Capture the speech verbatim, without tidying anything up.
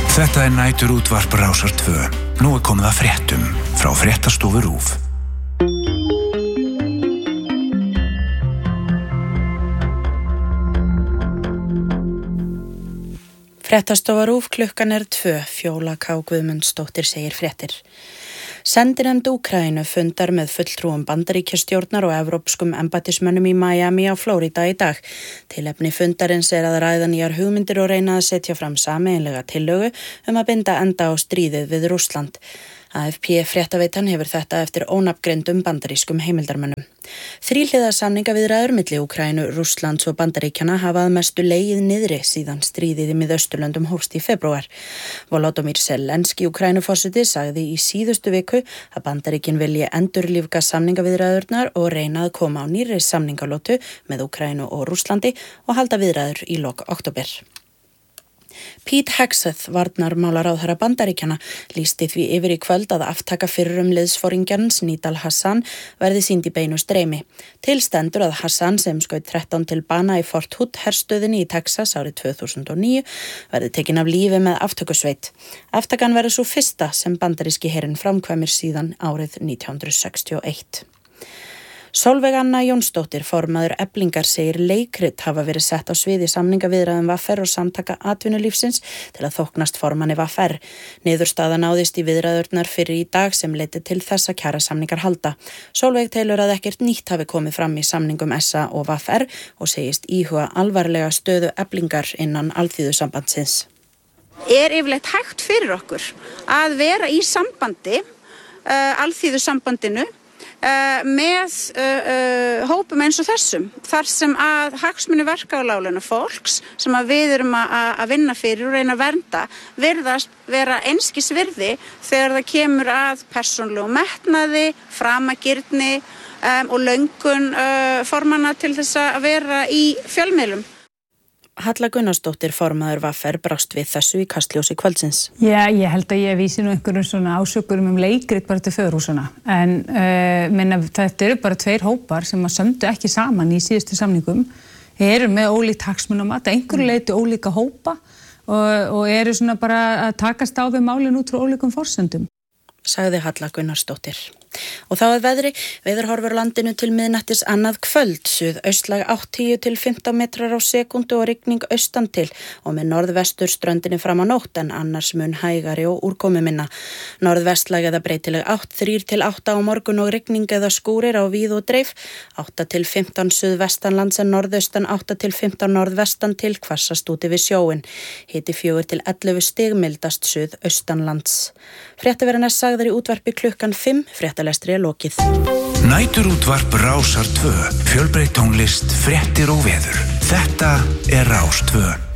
Þetta er næturútvarp Rásar tvö. Nú er komið að fréttum frá Fréttastofu RÚV. Fréttastofa RÚV, klukkan er tvö. Fjóla K. Guðmundsdóttir segir fréttir. Sendinefnd Úkraínu fundar með fulltrúum Bandaríkjastjórnar og evrópskum embættismönnum í Miami á Flórida í dag. Tilefni fundarins er að ræða nýjar hugmyndir og reyna að setja fram sameiginlega tillögu um að binda enda á stríðið við Rússland. A F P fréttaveitan hefur þetta eftir ónafngreindum bandarískum heimildarmönnum. Þríhliða samningaviðræður milli Úkraínu, Rússlands og Bandaríkjanna hafa að mestu legið niðri síðan stríðið í Miðausturlöndum hófst í febrúar. Volodymyr Zelenský, Úkraínuforseti, sagði í síðustu viku að Bandaríkin vilji endurlífga samningaviðræðurnar og reyna að koma á nýrri samningalótu með Úkraínu og Rússlandi og halda viðræður í lok október. Pete Hegseth, varnarmálaráðherra Bandaríkjanna, lýsti því yfir í kvöld að aftaka fyrrum liðsforingjarans Nidal Hassan verði sýnd í beinu streymi. Til stendur að Hassan, sem skaut þrettán til bana í Fort Hood herstöðinni í Texas árið tvö þúsund og níu, verði tekin af lífi með aftökusveit. Aftakan verður svo fyrsta sem bandaríski herinn framkvæmir síðan árið nítján hundruð sextíu og eitt. Sólveig Anna Jónsdóttir, formaður Eflingar, segir leikrit hafa verið sett á svið í samningaviðræðum V R og samtaka atvinnulífsins til að þóknast formanni V R. Niðurstaða náðist í viðræðurnar fyrir í dag sem leiddi til þess að kjarasamningar halda. Sólveig telur að ekkert nýtt hafi komið fram í samningum S A og V R og segist íhuga alvarlega stöðu Eflingar innan Alþýðusambandsins. Er yfirleitt hægt fyrir okkur að vera í sambandi, uh, Alþýðusambandinu, Uh, með uh, uh, hópum eins og þessum, þar sem að hagsmuni verka á láglauna fólks sem að við erum að, að vinna fyrir og reyna að vernda virðast vera einskis virði þegar það kemur að persónlegu metnaði, framagirni um, og löngun uh, formanna til þess að vera í fjölmiðlum. Halla Gunnarsdóttir, formaður V R, brást við þessu í kastljósi kvöldsins. Já, ég held að ég vísi nú einhverjum svona ásökurum um leikrit bara til föðurhúsana. En uh, minna, þetta eru bara tveir hópar sem að sömdu ekki saman í síðustu samningum. Eru með ólíkt hagsmunamat, einhverju leyti ólíka hópa og, og eru svona bara að takast á við málin út frá ólíkum forsendum. Sagði Halla Gunnarsdóttir. Og þá að veðri, veðurhorfur landinu til miðnættis annað kvöld, suðaustlæg átta til tíu til fimmtán metrar á sekúndu og rigning austan til og með norðvestur ströndinni fram á nótt en annars mun hægari og úrkomuminna. Norðvestlæg eða breytileg átta til þrjú til átta á morgun og rigning eða skúrir á víð og dreif, átta til fimmtán suðvestanlands en norðaustan átta til fimmtán norðvestan til hvassast úti við sjóin. Hiti fjögur til ellefu stig mildast suðaustanlands. Fréttaveran er sagðar í útvarpi klukkan fimm, fréttalestri er lokið. Næturútvarp Rásar tvö. Fjölbreytt tónlist, fréttir og veður. Þetta er Rás tvö.